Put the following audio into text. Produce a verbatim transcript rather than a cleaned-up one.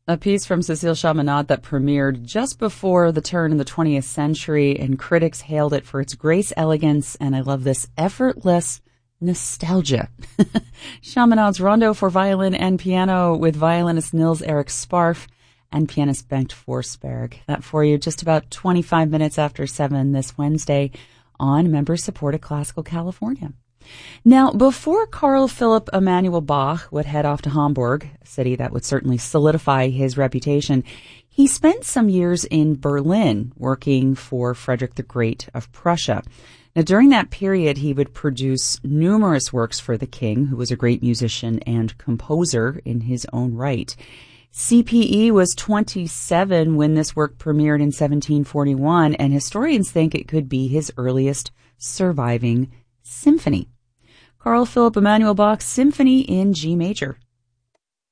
A piece from Cécile Chaminade that premiered just before the turn in the twentieth century, and critics hailed it for its grace, elegance, and I love this, effortless nostalgia. Chaminade's Rondo for violin and piano with violinist Nils Erik Sparf and pianist Bengt Forsberg. That for you just about twenty-five minutes after seven this Wednesday on member-supported Classical California. Now, before Carl Philipp Emanuel Bach would head off to Hamburg, a city that would certainly solidify his reputation, he spent some years in Berlin working for Frederick the Great of Prussia. Now, during that period, he would produce numerous works for the king, who was a great musician and composer in his own right. C P E was twenty-seven when this work premiered in seventeen forty-one, and historians think it could be his earliest surviving symphony. Carl Philipp Emanuel Bach's Symphony in G Major.